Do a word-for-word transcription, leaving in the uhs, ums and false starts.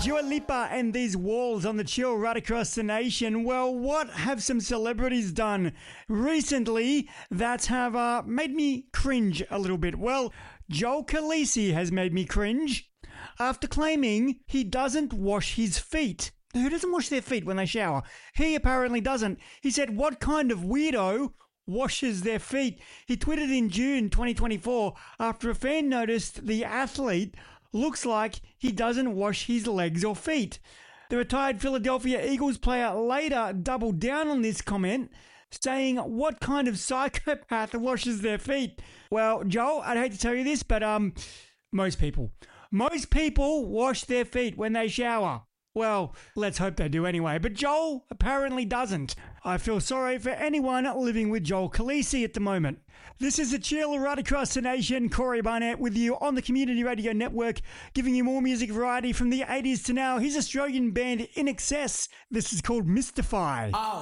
Dua Lipa and these walls on the chill right across the nation. Well, what have some celebrities done recently that have uh, made me cringe a little bit? Well, Joel Khaleesi has made me cringe after claiming he doesn't wash his feet. Who doesn't wash their feet when they shower? He apparently doesn't. He said, what kind of weirdo washes their feet? He tweeted in June twenty twenty-four after a fan noticed the athlete looks like he doesn't wash his legs or feet. The retired Philadelphia Eagles player later doubled down on this comment, saying, what kind of psychopath washes their feet? Well, Joel, I'd hate to tell you this, but um, most people. Most people wash their feet when they shower. Well, let's hope they do anyway, but Joel apparently doesn't. I feel sorry for anyone living with Joel Khaleesi at the moment. This is the chill right across the nation. Corey Barnett with you on the Community Radio Network, giving you more music variety from the eighties to now. His Australian band In Excess. This is called Mystify. Oh.